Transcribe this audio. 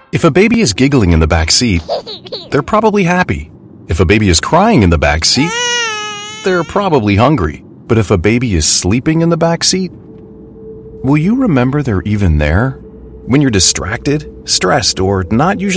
If a baby is giggling in the back seat, they're probably happy. If a baby is crying in the back seat, they're probably hungry. But if a baby is sleeping in the back seat, will you remember they're even there? When you're distracted, stressed, or not usually